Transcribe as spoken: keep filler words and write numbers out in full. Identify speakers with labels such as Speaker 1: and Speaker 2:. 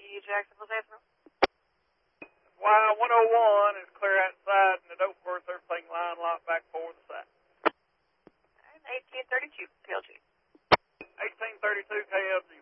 Speaker 1: Jacksonville Central.
Speaker 2: Y one oh one is clear outside, and the Dopeworth, everything line locked back for the side.
Speaker 1: eighteen thirty-two, K L G.
Speaker 2: eighteen thirty-two K L G.